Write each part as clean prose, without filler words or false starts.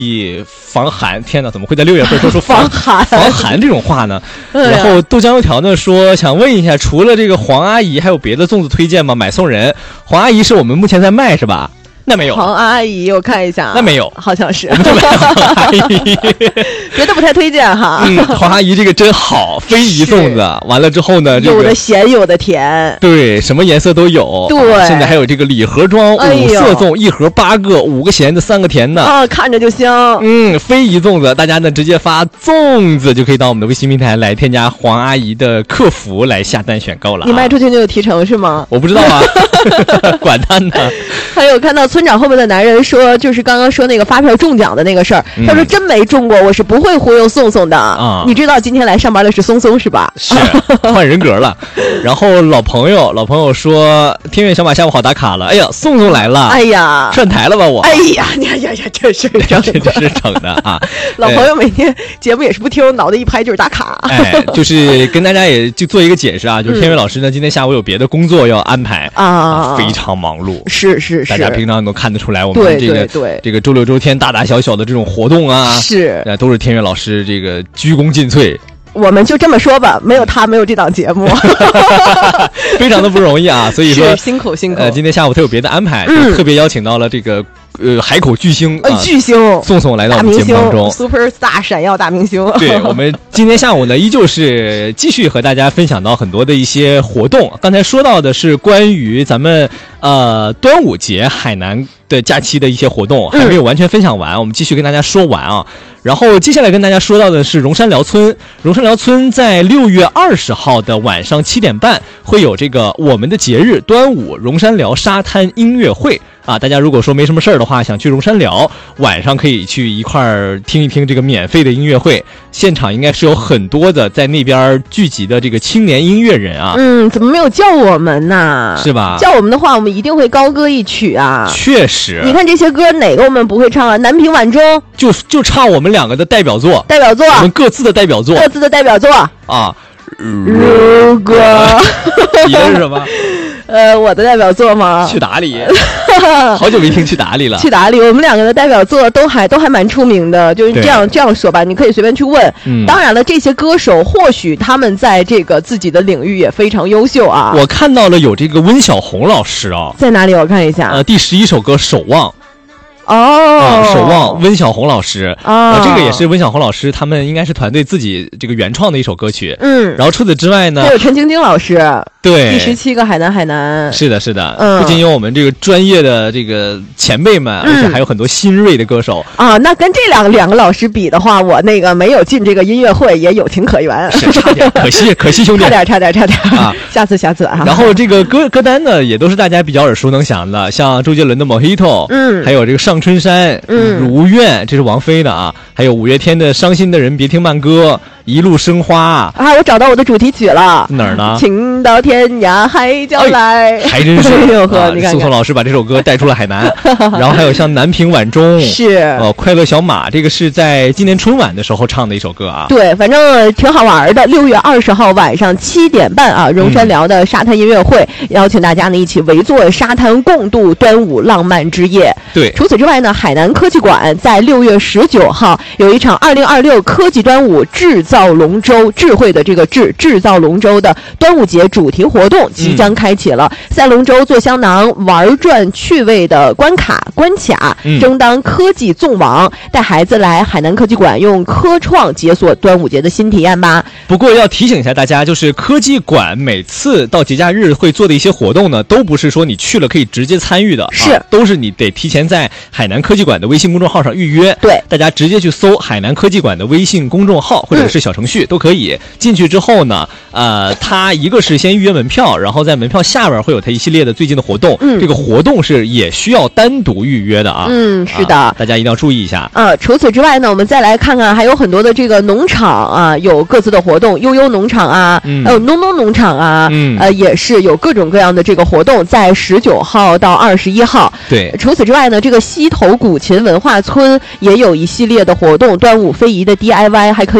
防寒。天哪，怎么会在6月份说出防寒这种话呢？然后豆浆油条呢说想问一下，除了这个黄阿姨，还有别的粽子推荐吗？买送人。黄阿姨是我们目前在卖是吧？那没有。 黄阿姨，我看一下， 那没有， 好像是。 我们就没有黄阿姨， 别的不太推荐哈。 黄阿姨这个真好，非遗粽子。完了之后呢， 有的咸有的甜， 对，什么颜色都有。 对， 现在还有这个礼盒装5色粽，一盒8个，5个咸的，3个甜的啊，看着就香。 非遗粽子，大家呢直接发粽子就可以到我们的微信平台来添加黄阿姨的客服来下单选购了。 你卖出去就有提成是吗？ 我不知道啊，管他呢。 还有看到村长后面的男人说，就是刚刚说那个发票中奖的那个事儿，他说真没中过，我是不会忽悠宋宋的啊。你知道今天来上班的是松松是吧？ 是，换人格了。然后老朋友说，天元小马下午好打卡了。哎呀，宋宋来了。 哎呀， 串台了吧我？ 哎呀，这是整的， 这是整的啊。 老朋友每天节目也是不听，脑袋一拍就是打卡。 就是跟大家也就做一个解释啊，就是天元老师呢今天下午有别的工作要安排啊，非常忙碌。是，大家平常都看得出来，我们这个周六周天大大小小的这种活动啊，都是天元老师这个鞠躬尽瘁。 我们就这么说吧，没有他，没有这档节目， 非常的不容易啊。所以说辛苦。 今天下午他有别的安排，就特别邀请到了这个海口巨星宋宋来到我们节目当中 ，Super Star 闪耀大明星。 对，我们今天下午呢，依旧是继续和大家分享到很多的一些活动。刚才说到的是关于咱们端午节海南的假期的一些活动，还没有完全分享完，我们继续跟大家说完啊。然后接下来跟大家说到的是荣山寮村在6月20号的晚上7点半会有这个我们的节日端午荣山寮沙滩音乐会啊。大家如果说没什么事儿的话，想去荣山寮，晚上可以去一块儿听一听这个免费的音乐会。现场应该是有很多的在那边聚集的这个青年音乐人啊。 怎么没有叫我们呢？ 是吧？ 叫我们的话，我们一定会高歌一曲啊。 确实， 你看这些歌哪个我们不会唱啊？南屏晚钟就唱我们两个的代表作，我们各自的代表作啊。 如果你的是什么？ 我的代表作吗？ 去哪里？好久没听去哪里了。 去哪里？我们两个的代表作都还蛮出名的，就是这样说吧，你可以随便去问。当然了，这些歌手或许他们在这个自己的领域也非常优秀啊。 我看到了有这个温小红老师啊， 在哪里？我看一下。 第11首歌《守望》。守望温小红老师这个也是温小红老师他们应该是团队自己这个原创的一首歌曲。然后除此之外呢， 还有陈晶晶老师， 对， 第17个海南， 是的，不仅有我们这个专业的这个前辈们，而且还有很多新锐的歌手啊。那跟这两个老师比的话，我那个没有进这个音乐会也有情可原， 是差点，可惜兄弟， 差点啊！下次啊。 然后这个歌单呢，也都是大家比较耳熟能详的，像周杰伦的 Mojito，还有这个上春山，如愿，这是王菲的啊，还有五月天的伤心的人别听慢歌，一路生花啊。 我找到我的主题曲了， 哪儿呢？ 情到天涯海角来， 还真是你看宋宋老师把这首歌带出了海南。然后还有像南屏晚钟， 是快乐小马，这个是在今年春晚的时候唱的一首歌啊。 对，反正挺好玩的。6月20号晚上7点半啊，荣山寮的沙滩音乐会，邀请大家呢一起围坐沙滩，共度端午浪漫之夜。 对， 除此之外呢，海南科技馆在6月19号有一场2026科技端午制造龙舟，智慧的这个制造龙舟的端午节主题活动即将开启了。赛龙舟、做香囊、玩转趣味的关卡，争当科技粽王，带孩子来海南科技馆用科创解锁端午节的新体验吧。 不过要提醒一下大家，就是科技馆每次到节假日会做的一些活动呢，都不是说你去了可以直接参与的，都是你得提前在海南科技馆的微信公众号上预约。 对， 大家直接去搜海南科技馆的微信公众号或者是小程序都可以。进去之后呢，它一个是先预约门票，然后在门票下边会有它一系列的最近的活动。这个活动是也需要单独预约的啊。 是的， 大家一定要注意一下。 除此之外呢，我们再来看看还有很多的这个农场啊，有各自的活动，悠悠农场啊，还有农农场啊，也是有各种各样的这个活动，在19号到21号。 对， 除此之外呢，这个溪头古琴文化村也有一系列的活动，端午非遗的 DIY， 还可以露营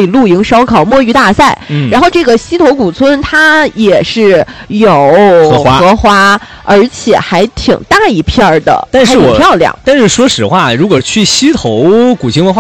烧烤摸鱼大赛。然后这个西头古村它也是有荷花，而且还挺大一片的， 但是还挺漂亮。 但是说实话，如果去西头古琴文化